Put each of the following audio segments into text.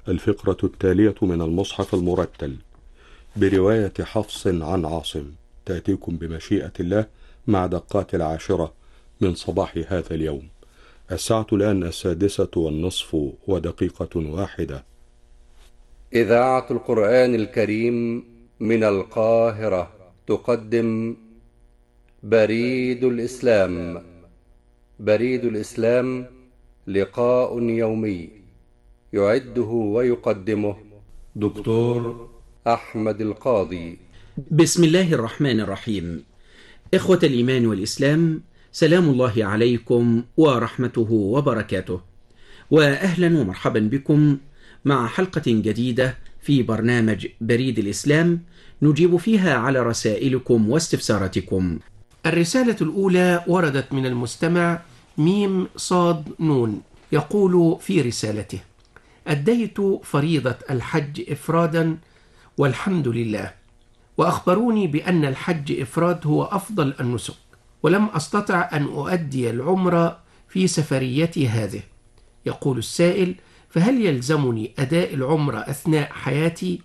الفقرة التالية من المصحف المرتل برواية حفص عن عاصم تأتيكم بمشيئة الله مع دقات 10 من صباح هذا اليوم. الساعة الآن 6:06 إذاعة القرآن الكريم من القاهرة تقدم بريد الإسلام. بريد الإسلام لقاء يومي يعده ويقدمه دكتور أحمد القاضي. بسم الله الرحمن الرحيم. إخوة الإيمان والإسلام، سلام الله عليكم ورحمته وبركاته، وأهلا ومرحبا بكم مع حلقة جديدة في برنامج بريد الإسلام نجيب فيها على رسائلكم واستفساراتكم. الرسالة الأولى وردت من المستمع ميم صاد نون، يقول في رسالته: أديت فريضة الحج إفرادا والحمد لله، وأخبروني بأن الحج إفراد هو أفضل النسك، ولم أستطع أن أؤدي العمرة في سفريتي هذه. يقول السائل: فهل يلزمني أداء العمرة أثناء حياتي؟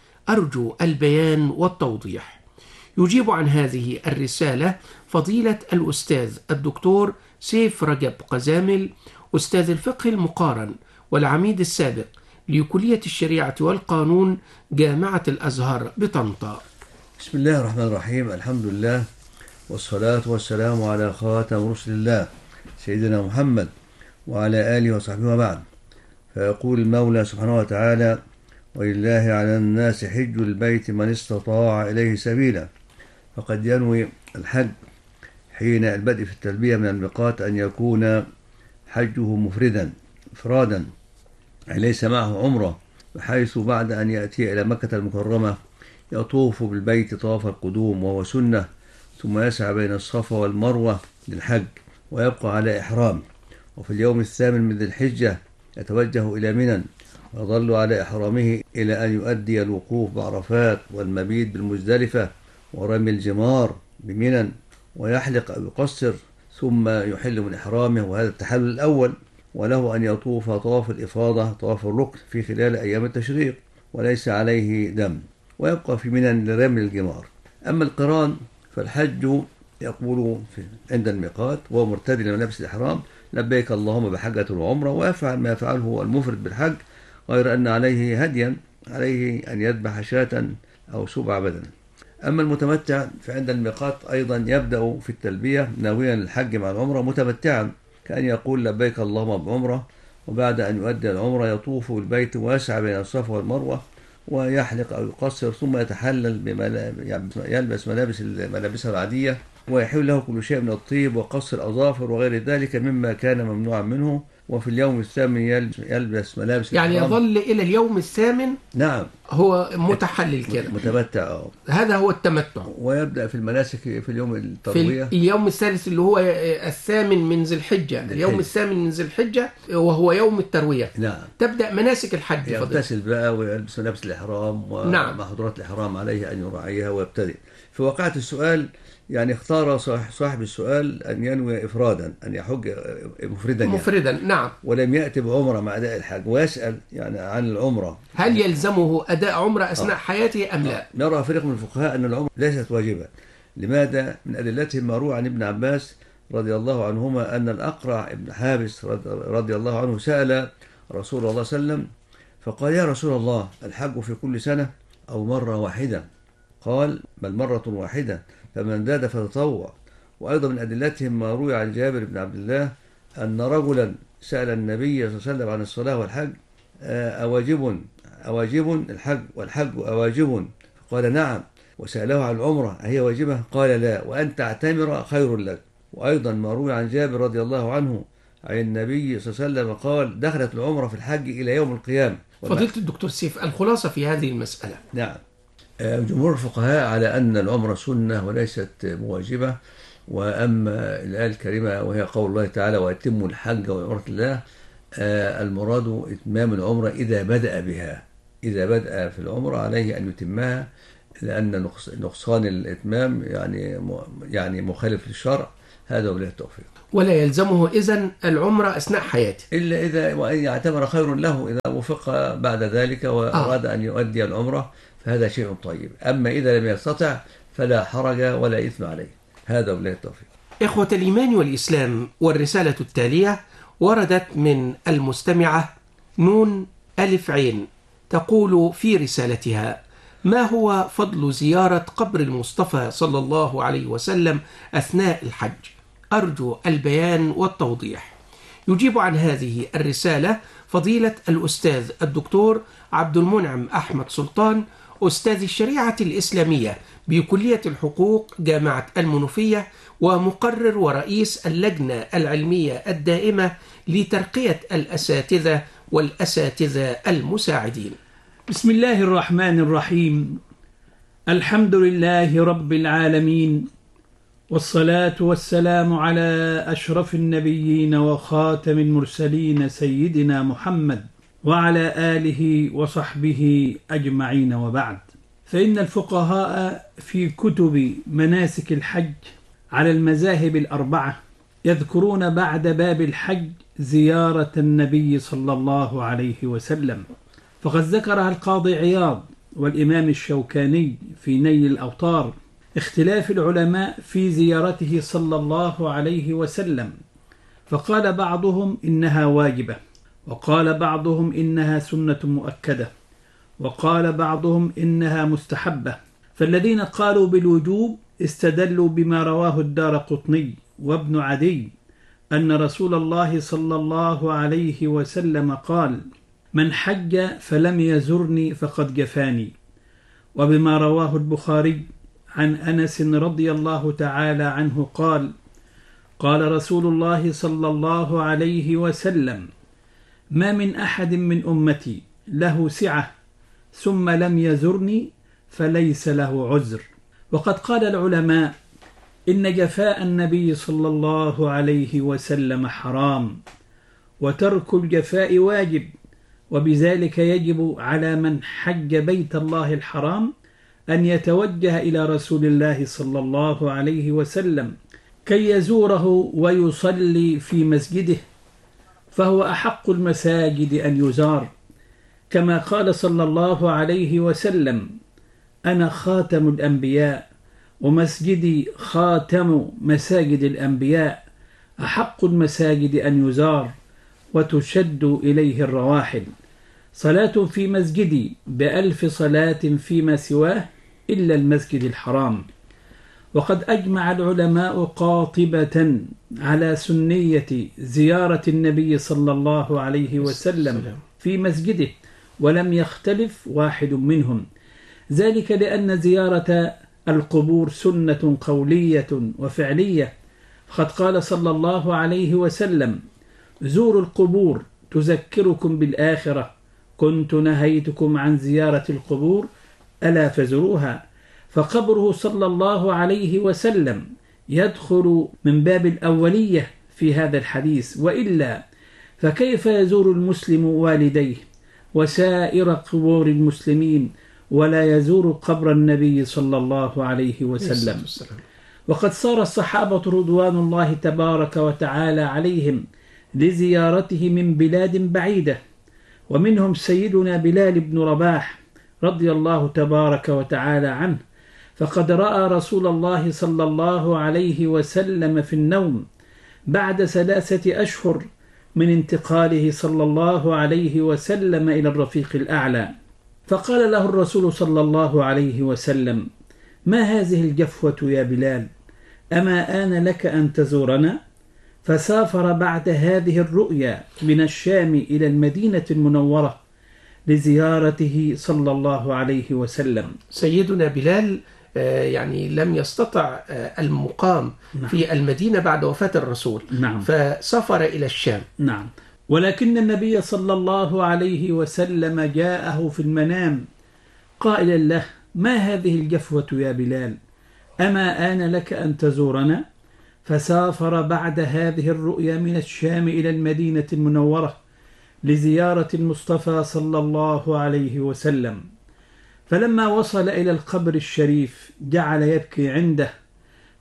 أرجو البيان والتوضيح. يجيب عن هذه الرسالة فضيلة الأستاذ الدكتور سيف رجب قزامل، أستاذ الفقه المقارن والعميد السابق لكلية الشريعة والقانون جامعة الأزهر بطنطا. بسم الله الرحمن الرحيم. الحمد لله والصلاة والسلام على خاتم رسل الله سيدنا محمد وعلى آله وصحبه وبعد. فيقول المولى سبحانه وتعالى: ولله على الناس حج البيت من استطاع إليه سبيلا. فقد ينوي الحج حين البدء في التلبية من الميقات أن يكون حجه إفرادا، أي ليس معه عمرة، بحيث بعد أن يأتي إلى مكة المكرمة يطوف بالبيت طواف القدوم وهو سنة، ثم يسعى بين الصفا والمروة للحج ويبقى على إحرام. وفي اليوم الثامن من ذي الحجة يتوجه إلى منى ويظل على إحرامه إلى أن يؤدي الوقوف بعرفات والمبيت بالمزدلفة ورمي الجمار بمنى، ويحلق أو يقصر ثم يحل من إحرامه، وهذا التحلل الأول. وله أن يطوف طواف الإفاضة طواف الركن في خلال أيام التشريق وليس عليه دم، ويبقى في منى لرمي الجمار. أما القران فالحج يقول عند الميقات وهو مرتدي لملابس الإحرام: لبيك اللهم بحجة وعمرة، ويفعل ما يفعله المفرد بالحج، غير أن عليه هديا، عليه أن يذبح شاة أو سبع بدنا. أما المتمتع فعند الميقات أيضا يبدأ في التلبية ناويا الحج مع العمرة متمتعا، كأن يقول لبيك اللهم بعمرة، وبعد أن يؤدي العمرة يطوف بالبيت ويسعى بين الصفا والمروة ويحلق أو يقصر، ثم يتحلل يلبس ملابسه العادية، ويحل له كل شيء من الطيب وقص الأظافر وغير ذلك مما كان ممنوعا منه. وفي اليوم الثامن يلبس ملابس يعني الإحرام. يظل إلى اليوم الثامن نعم هو متحلل كده، متمتع. هذا هو التمتع. ويبدأ في المناسك في اليوم التروية في اليوم الثالث اللي هو الثامن من ذي الحجة، اليوم الثامن من ذي الحجة وهو يوم التروية. نعم. تبدأ مناسك الحج. يغتسل بقى ويلبس ملابس الإحرام ومحظورات الإحرام عليه أن يراعيها ويبتدئ. في واقعة السؤال يعني اختار صاحب السؤال أن ينوي إفرادا، أن يحج مفردا يعني. نعم. ولم يأتي بعمرة مع أداء الحج، ويسأل يعني عن العمرة هل يلزمه أداء عمرة أثناء حياته أم لا؟ نرى فريق من الفقهاء أن العمرة ليست واجبة. لماذا؟ من أدلتهم ما روى عن ابن عباس رضي الله عنهما أن الأقرع ابن حابس رضي الله عنه سأل رسول الله صلى الله عليه وسلم فقال: يا رسول الله، الحج في كل سنة أو مرة واحدة؟ قال: بل مرة واحدة، فمن زاد فتطوع. وأيضا من أدلتهم ما روي عن جابر بن عبد الله أن رجلا سأل النبي صلى الله عليه وسلم عن الصلاة والحج: أواجب الحج والحج أواجب؟ فقال: نعم. وسأله عن العمرة: أهي واجبة؟ قال: لا، وأن تعتمر خير لك. وأيضا ما روي عن جابر رضي الله عنه عن النبي صلى الله عليه وسلم قال: دخلت العمرة في الحج إلى يوم القيامة. فضيلة الدكتور سيف، الخلاصة في هذه المسألة. نعم. جمهور الفقهاء على أن العمرة سنة وليست مواجبة. وأما الآية الكريمة وهي قول الله تعالى: وأتموا الحج وعمرة الله، المراد إتمام العمرة إذا بدأ بها. إذا بدأ في العمرة عليه أن يتمها، لأن نقصان الإتمام يعني مخالف للشرع، هذا وبالله التوفيق. ولا يلزمه إذن العمرة أثناء حياته إلا إذا وإن يعتبر خير له إذا وفق بعد ذلك وأراد أن يؤدي العمرة فهذا شيء طيب. أما إذا لم يستطع فلا حرج ولا إثم عليه. هذا وبالله التوفيق. إخوة الإيمان والإسلام، والرسالة التالية وردت من المستمعة نون ألف عين، تقول في رسالتها: ما هو فضل زيارة قبر المصطفى صلى الله عليه وسلم أثناء الحج؟ أرجو البيان والتوضيح. يجيب عن هذه الرسالة فضيلة الأستاذ الدكتور عبد المنعم أحمد سلطان، أستاذ الشريعة الإسلامية بكلية الحقوق جامعة المنوفية، ومقرر ورئيس اللجنة العلمية الدائمة لترقية الأساتذة والأساتذة المساعدين. بسم الله الرحمن الرحيم. الحمد لله رب العالمين، والصلاة والسلام على أشرف النبيين وخاتم المرسلين سيدنا محمد وعلى آله وصحبه أجمعين، وبعد. فإن الفقهاء في كتب مناسك الحج على المذاهب الأربعة يذكرون بعد باب الحج زيارة النبي صلى الله عليه وسلم، فقد ذكرها القاضي عياض والإمام الشوكاني في نيل الأوطار اختلاف العلماء في زيارته صلى الله عليه وسلم، فقال بعضهم إنها واجبة، وقال بعضهم إنها سنة مؤكدة، وقال بعضهم إنها مستحبة. فالذين قالوا بالوجوب استدلوا بما رواه الدارقطني وابن عدي أن رسول الله صلى الله عليه وسلم قال: من حج فلم يزرني فقد جفاني، وبما رواه البخاري عن أنس رضي الله تعالى عنه قال: قال رسول الله صلى الله عليه وسلم: ما من أحد من أمتي له سعة ثم لم يزرني فليس له عذر. وقد قال العلماء إن جفاء النبي صلى الله عليه وسلم حرام، وترك الجفاء واجب، وبذلك يجب على من حج بيت الله الحرام أن يتوجه إلى رسول الله صلى الله عليه وسلم كي يزوره ويصلي في مسجده، فهو أحق المساجد أن يزار، كما قال صلى الله عليه وسلم: أنا خاتم الأنبياء ومسجدي خاتم مساجد الأنبياء، أحق المساجد أن يزار وتشد إليه الرواحل، صلاة في مسجدي ب1000 صلاة فيما سواه إلا المسجد الحرام. وقد أجمع العلماء قاطبة على سنية زيارة النبي صلى الله عليه وسلم في مسجده، ولم يختلف واحد منهم، ذلك لأن زيارة القبور سنة قولية وفعلية. قد قال صلى الله عليه وسلم: زوروا القبور تذكركم بالآخرة، كنت نهيتكم عن زيارة القبور ألا فزروها. فقبره صلى الله عليه وسلم يدخل من باب الأولية في هذا الحديث، وإلا فكيف يزور المسلم والديه وسائر قبور المسلمين ولا يزور قبر النبي صلى الله عليه وسلم؟ وقد صار الصحابة رضوان الله تبارك وتعالى عليهم لزيارته من بلاد بعيدة، ومنهم سيدنا بلال بن رباح رضي الله تبارك وتعالى عنه، فقد رأى رسول الله صلى الله عليه وسلم في النوم بعد 3 أشهر من انتقاله صلى الله عليه وسلم إلى الرفيق الأعلى، فقال له الرسول صلى الله عليه وسلم: ما هذه الجفوة يا بلال؟ أما آن لك أن تزورنا؟ فسافر بعد هذه الرؤيا من الشام إلى المدينة المنورة لزيارته صلى الله عليه وسلم. سيدنا بلال يعني لم يستطع المقام في المدينة بعد وفاة الرسول، فسافر إلى الشام. نعم. ولكن النبي صلى الله عليه وسلم جاءه في المنام قائلا له: ما هذه الجفوة يا بلال؟ أما آن لك أن تزورنا؟ فسافر بعد هذه الرؤيا من الشام إلى المدينة المنورة لزيارة المصطفى صلى الله عليه وسلم، فلما وصل إلى القبر الشريف جعل يبكي عنده،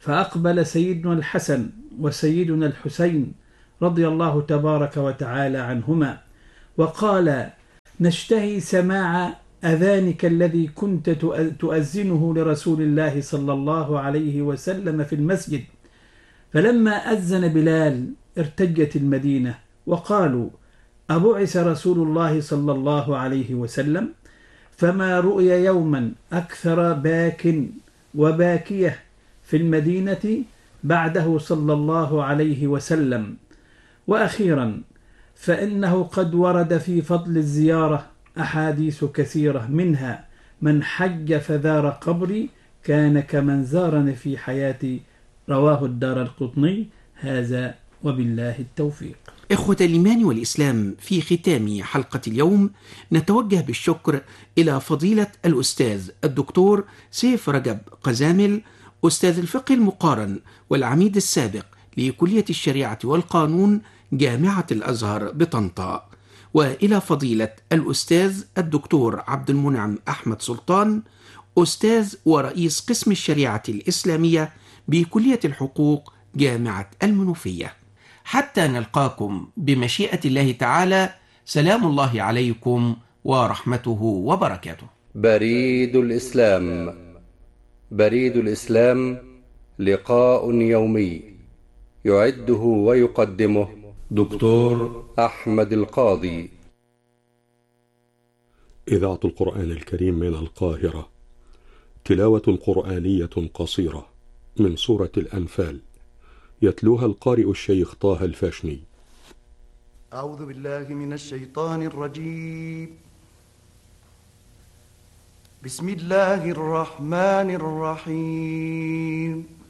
فأقبل سيدنا الحسن وسيدنا الحسين رضي الله تبارك وتعالى عنهما وقال: نشتهي سماع أذانك الذي كنت تؤذنه لرسول الله صلى الله عليه وسلم في المسجد. فلما أذن بلال ارتجت المدينة وقالوا: أبعث رسول الله صلى الله عليه وسلم؟ فما رؤي يوما أكثر باك وباكية في المدينة بعده صلى الله عليه وسلم. وأخيرا فإنه قد ورد في فضل الزيارة أحاديث كثيرة، منها: من حج فزار قبري كان كمن زارني في حياتي، رواه الدارقطني. هذا وبالله التوفيق. إخوة الإيمان والإسلام، في ختام حلقة اليوم نتوجه بالشكر إلى فضيلة الأستاذ الدكتور سيف رجب قزامل، أستاذ الفقه المقارن والعميد السابق لكلية الشريعة والقانون جامعة الأزهر بطنطا، وإلى فضيلة الأستاذ الدكتور عبد المنعم أحمد سلطان، أستاذ ورئيس قسم الشريعة الإسلامية بكلية الحقوق جامعة المنوفية. حتى نلقاكم بمشيئة الله تعالى، سلام الله عليكم ورحمته وبركاته. بريد الإسلام. بريد الإسلام لقاء يومي يعده ويقدمه دكتور أحمد القاضي. إذاعة القرآن الكريم من القاهرة، تلاوة قرآنية قصيرة من سورة الأنفال، يتلوها القارئ الشيخ طه الفاشني. أعوذ بالله من الشيطان الرجيم. بسم الله الرحمن الرحيم.